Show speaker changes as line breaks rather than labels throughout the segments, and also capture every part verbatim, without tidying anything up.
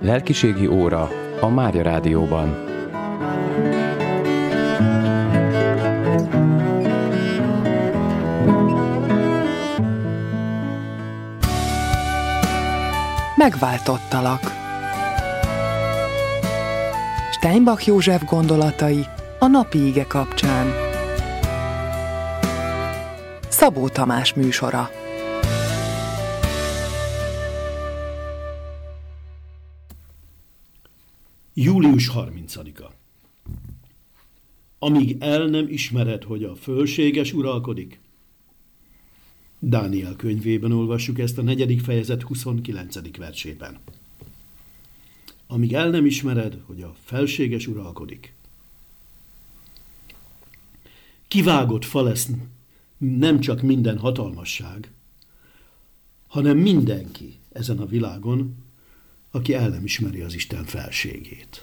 Lelkiségi óra a Mária Rádióban.
Megváltottalak. Steinbach József gondolatai a napi ige kapcsán. Szabó Tamás műsora.
július harmincadika. Amíg el nem ismered, hogy a fölséges uralkodik. Dániel könyvében olvassuk ezt a negyedik fejezet huszonkilencedik versében. Amíg el nem ismered, hogy a felséges uralkodik. Kivágott fa lesz nem csak minden hatalmasság, hanem mindenki ezen a világon, aki el nem ismeri az Isten felségét.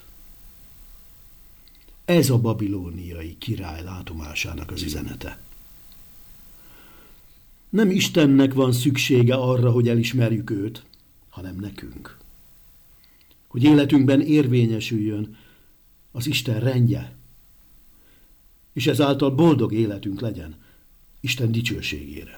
Ez a babilóniai király látomásának az üzenete. Nem Istennek van szüksége arra, hogy elismerjük őt, hanem nekünk. Hogy életünkben érvényesüljön az Isten rendje, és ezáltal boldog életünk legyen Isten dicsőségére.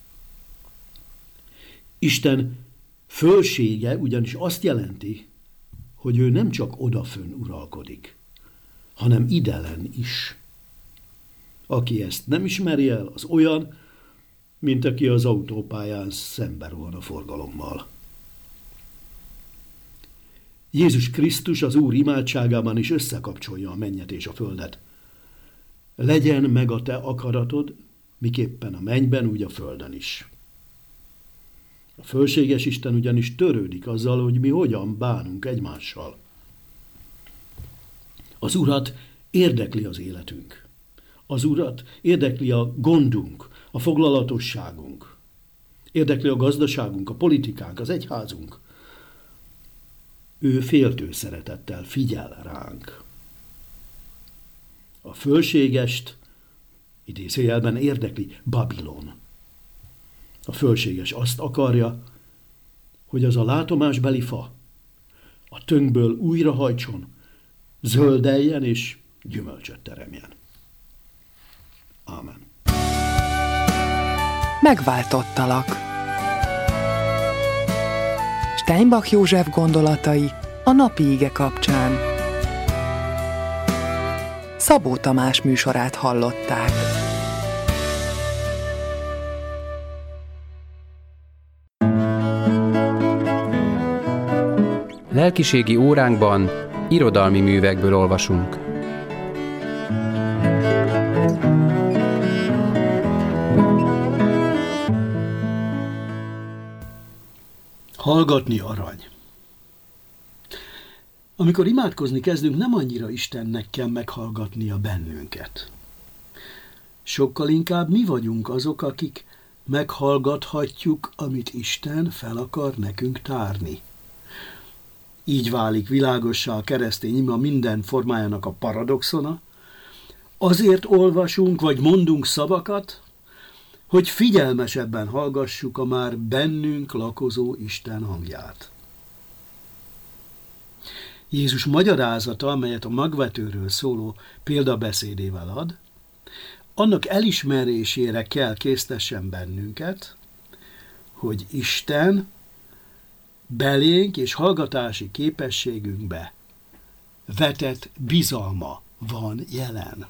Isten fölsége ugyanis azt jelenti, hogy ő nem csak odafönn uralkodik, hanem idelen is. Aki ezt nem ismeri el, az olyan, mint aki az autópályán szembe rohan a forgalommal. Jézus Krisztus az Úr imádságában is összekapcsolja a mennyet és a földet. Legyen meg a te akaratod, miképpen a mennyben, úgy a földön is. A fölséges Isten ugyanis törődik azzal, hogy mi hogyan bánunk egymással. Az Urat érdekli az életünk. Az Urat érdekli a gondunk, a foglalatosságunk. Érdekli a gazdaságunk, a politikánk, az egyházunk. Ő féltő szeretettel figyel ránk. A fölségest idézőjelben érdekli Babilon. A fölséges azt akarja, hogy az a látomásbeli fa a töngből újrahajtson, zöldeljen és gyümölcsöt teremjen. Ámen.
Megváltottalak. Steinbach József gondolatai a napi ige kapcsán. Szabó Tamás műsorát hallották.
Lelkiségi óránkban irodalmi művekből olvasunk.
Hallgatni arany. Amikor imádkozni kezdünk, nem annyira Istennek kell meghallgatnia bennünket. Sokkal inkább mi vagyunk azok, akik meghallgathatjuk, amit Isten fel akar nekünk tárni. Így válik világossá a keresztény ima minden formájának a paradoxona. Azért olvasunk vagy mondunk szavakat, hogy figyelmesebben hallgassuk a már bennünk lakozó Isten hangját. Jézus magyarázata, amelyet a magvetőről szóló példabeszédével ad, annak elismerésére kell késztessen bennünket, hogy Isten belénk és hallgatási képességünkbe vetett bizalma van jelen.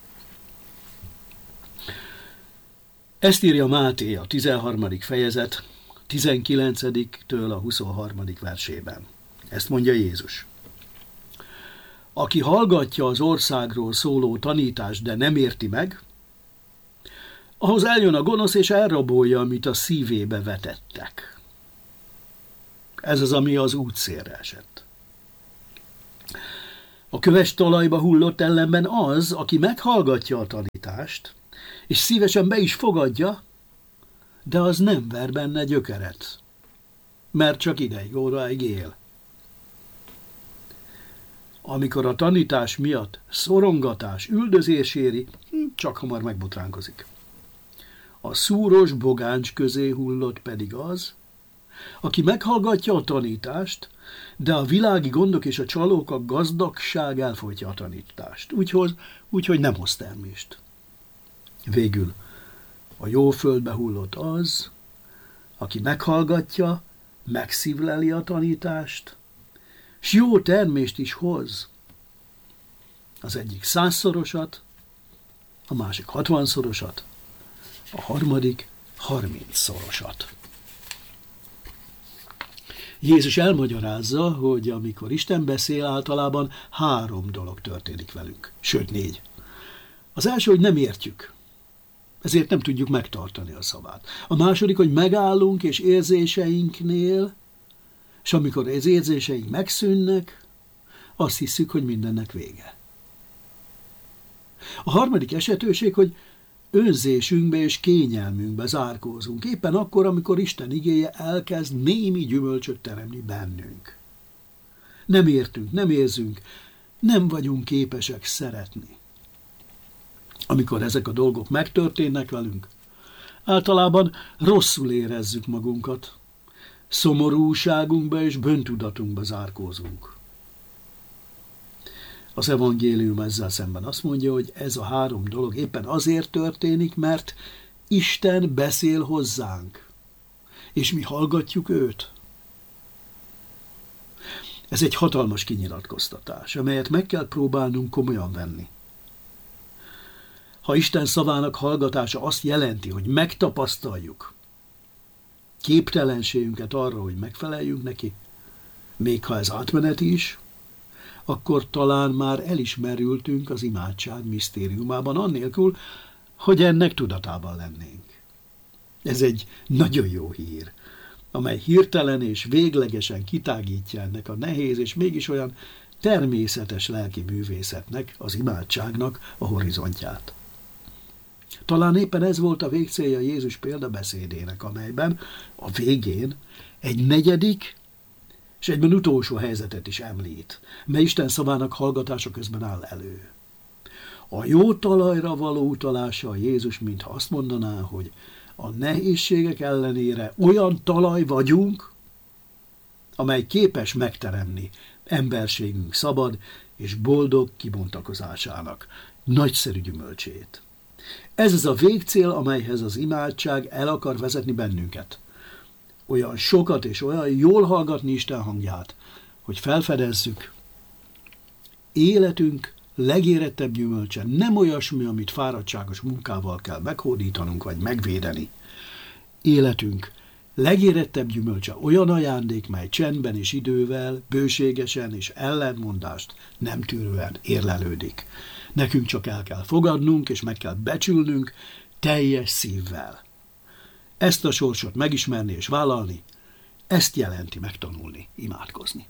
Ezt írja Máté a tizenharmadik fejezet tizenkilencediktől a huszonharmadik versében. Ezt mondja Jézus. Aki hallgatja az országról szóló tanítást, de nem érti meg, ahhoz eljön a gonosz és elrabolja, amit a szívébe vetettek. Ez az, ami az útszélre esett. A köves talajba hullott ellenben az, aki meghallgatja a tanítást, és szívesen be is fogadja, de az nem ver benne gyökeret, mert csak ideig óráig él. Amikor a tanítás miatt szorongatás, üldözés éri, csak hamar megbotránkozik. A szúros bogáncs közé hullott pedig az, aki meghallgatja a tanítást, de a világi gondok és a csalók, a gazdagság elfolytja a tanítást, úgyhogy, úgyhogy nem hoz termést. Végül a jó földbe hullott az, aki meghallgatja, megszívleli a tanítást, s jó termést is hoz. Az egyik százszorosat, a másik hatvanszorosat, a harmadik harmincszorosat. Jézus elmagyarázza, hogy amikor Isten beszél, általában három dolog történik velünk, sőt négy. Az első, hogy nem értjük, ezért nem tudjuk megtartani a szavát. A második, hogy megállunk és érzéseinknél, és amikor az érzéseink megszűnnek, azt hiszük, hogy mindennek vége. A harmadik esetőség, hogy önzésünkbe és kényelmünkbe zárkózunk, éppen akkor, amikor Isten igéje elkezd némi gyümölcsöt teremni bennünk. Nem értünk, nem érzünk, nem vagyunk képesek szeretni. Amikor ezek a dolgok megtörténnek velünk, általában rosszul érezzük magunkat, szomorúságunkba és bűntudatunkba zárkózunk. Az evangélium ezzel szemben azt mondja, hogy ez a három dolog éppen azért történik, mert Isten beszél hozzánk, és mi hallgatjuk őt. Ez egy hatalmas kinyilatkoztatás, amelyet meg kell próbálnunk komolyan venni. Ha Isten szavának hallgatása azt jelenti, hogy megtapasztaljuk képtelenségünket arra, hogy megfeleljünk neki, még ha ez átmeneti is, akkor talán már elismerültünk az imádság misztériumában, annélkül, hogy ennek tudatában lennénk. Ez egy nagyon jó hír, amely hirtelen és véglegesen kitágítja ennek a nehéz és mégis olyan természetes lelki művészetnek, az imádságnak a horizontját. Talán éppen ez volt a végcélja Jézus példabeszédének, amelyben a végén egy negyedik és egyben utolsó helyzetet is említ, mely Isten szavának hallgatása közben áll elő. A jó talajra való utalása Jézus, mintha azt mondaná, hogy a nehézségek ellenére olyan talaj vagyunk, amely képes megteremni emberségünk szabad és boldog kibontakozásának nagyszerű gyümölcsét. Ez az a végcél, amelyhez az imádság el akar vezetni bennünket. Olyan sokat és olyan jól hallgatni Isten hangját, hogy felfedezzük, életünk legérettebb gyümölcse nem olyasmi, amit fáradtságos munkával kell meghódítanunk vagy megvédeni. Életünk legérettebb gyümölcse olyan ajándék, mely csendben és idővel, bőségesen és ellentmondást nem tűrően érlelődik. Nekünk csak el kell fogadnunk és meg kell becsülnünk teljes szívvel. Ezt a sorsot megismerni és vállalni, ezt jelenti megtanulni, imádkozni.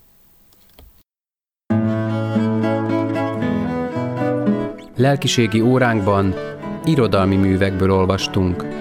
Lelkiségi óránkban irodalmi művekből olvastunk.